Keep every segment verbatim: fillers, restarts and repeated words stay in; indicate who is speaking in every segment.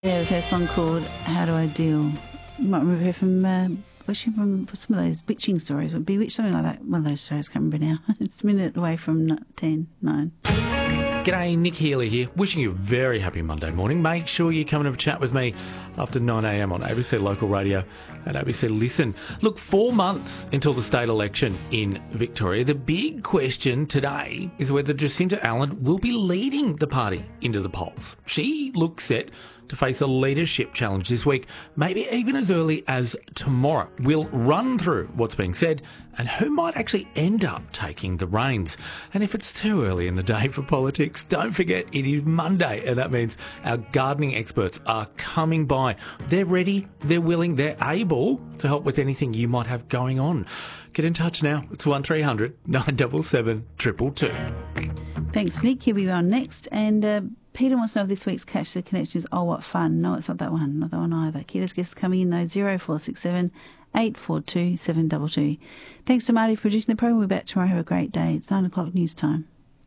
Speaker 1: Yeah, with her song called How Do I Deal. You might remember her from, uh, was she from some of those witching stories? Would Bewitched, something like that. One of those shows, can't remember now. It's a minute away from ten, nine.
Speaker 2: G'day, Nick Healy here, wishing you a very happy Monday morning. Make sure you come and have a chat with me after nine a m on A B C Local Radio and A B C Listen. Look, four months until the state election in Victoria. The big question today is whether Jacinta Allen will be leading the party into the polls. She looks set to face a leadership challenge this week, maybe even as early as tomorrow. We'll run through what's being said and who might actually end up taking the reins. And if it's too early in the day for politics, don't forget it is Monday, and that means our gardening experts are coming by. They're ready, they're willing, they're able to help with anything you might have going on. Get in touch now. It's one three hundred nine seven seven two two two.
Speaker 1: Thanks, Nick. Here we are next. And uh, Peter wants to know if this week's Catch the Connection is Oh What Fun. No, it's not that one. Not that one either. Keith's guest coming in, though, zero four six seven eight four two seven two two. Thanks to Marty for producing the programme. We'll be back tomorrow. Have a great day. It's nine o'clock news time.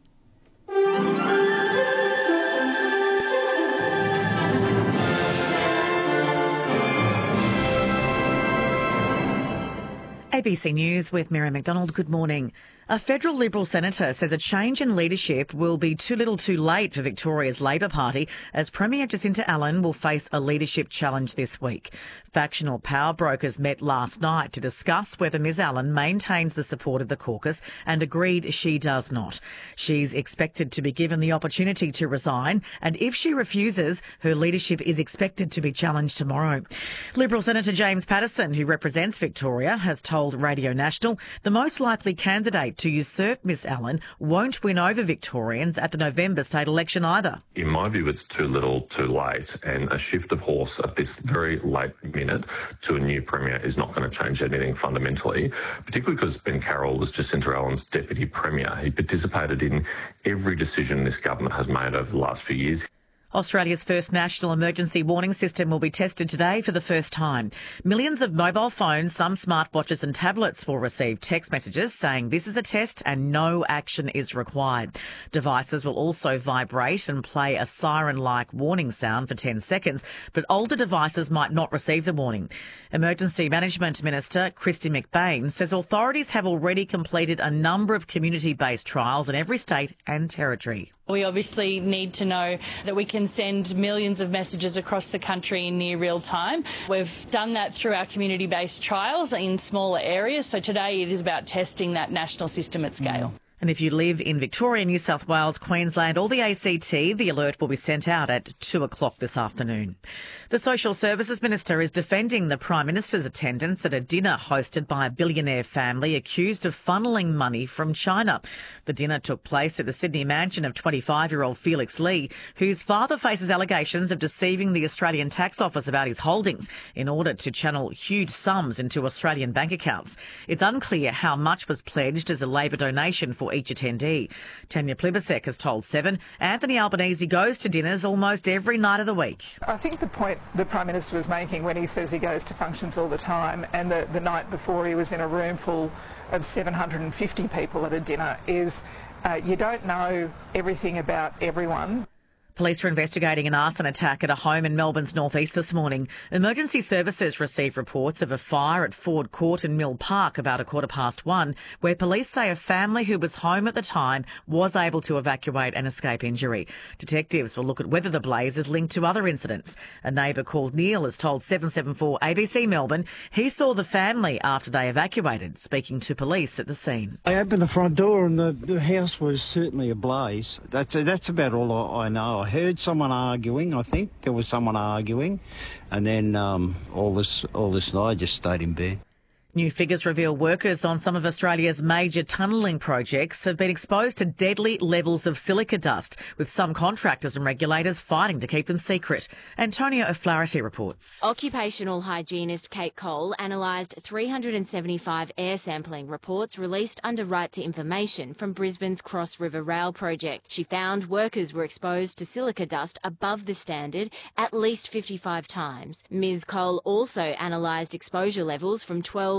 Speaker 3: A B C News with Miriam McDonald. Good morning. A federal Liberal senator says a change in leadership will be too little too late for Victoria's Labor Party as Premier Jacinta Allen will face a leadership challenge this week. Factional power brokers met last night to discuss whether Ms Allen maintains the support of the caucus and agreed she does not. She's expected to be given the opportunity to resign, and if she refuses, her leadership is expected to be challenged tomorrow. Liberal Senator James Paterson, who represents Victoria, has told Radio National the most likely candidate to usurp Miss Allen won't win over Victorians at the November state election either.
Speaker 4: In my view, it's too little too late, and a shift of horse at this very late minute to a new Premier is not going to change anything fundamentally, particularly because Ben Carroll was Jacinta Allen's Deputy Premier. He participated in every decision this government has made over the last few years.
Speaker 3: Australia's first national emergency warning system will be tested today for the first time. Millions of mobile phones, some smartwatches and tablets will receive text messages saying this is a test and no action is required. Devices will also vibrate and play a siren-like warning sound for ten seconds, but older devices might not receive the warning. Emergency Management Minister Kristy McBain says authorities have already completed a number of community-based trials in every state and territory.
Speaker 5: We obviously need to know that we can send millions of messages across the country in near real time. We've done that through our community-based trials in smaller areas. So today it is about testing that national system at scale.
Speaker 3: And if you live in Victoria, New South Wales, Queensland or the A C T, the alert will be sent out at two o'clock this afternoon. The Social Services Minister is defending the Prime Minister's attendance at a dinner hosted by a billionaire family accused of funneling money from China. The dinner took place at the Sydney mansion of twenty-five-year-old Felix Lee, whose father faces allegations of deceiving the Australian Tax Office about his holdings in order to channel huge sums into Australian bank accounts. It's unclear how much was pledged as a Labor donation for each attendee. Tanya Plibersek has told Seven Anthony Albanese goes to dinners almost every night of the week.
Speaker 6: I think the point the Prime Minister was making when he says he goes to functions all the time and the, the night before he was in a room full of seven hundred fifty people at a dinner is uh, you don't know everything about everyone.
Speaker 3: Police are investigating an arson attack at a home in Melbourne's northeast this morning. Emergency services received reports of a fire at Ford Court in Mill Park about a quarter past one, where police say a family who was home at the time was able to evacuate and escape injury. Detectives will look at whether the blaze is linked to other incidents. A neighbour called Neil has told seven seven four A B C Melbourne he saw the family after they evacuated, speaking to police at the scene.
Speaker 7: I opened the front door and the, the house was certainly ablaze. That's, that's about all I, I know. I heard someone arguing. I think there was someone arguing, and then um, all this, all this night I just stayed in bed.
Speaker 3: New figures reveal workers on some of Australia's major tunnelling projects have been exposed to deadly levels of silica dust, with some contractors and regulators fighting to keep them secret. Antonia O'Flaherty reports.
Speaker 8: Occupational hygienist Kate Cole analysed three hundred seventy-five air sampling reports released under right to information from Brisbane's Cross River Rail project. She found workers were exposed to silica dust above the standard at least fifty-five times. Ms Cole also analysed exposure levels from twelve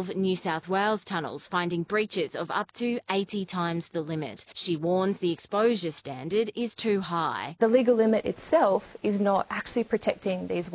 Speaker 8: twelve New South Wales tunnels, finding breaches of up to eighty times the limit. She warns the exposure standard is too high.
Speaker 9: The legal limit itself is not actually protecting these